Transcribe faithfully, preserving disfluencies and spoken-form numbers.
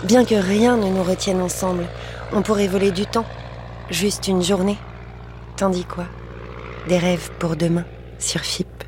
Bien que rien ne nous retienne ensemble, on pourrait voler du temps, juste une journée. Tandis quoi ? Des rêves pour demain, sur F I P.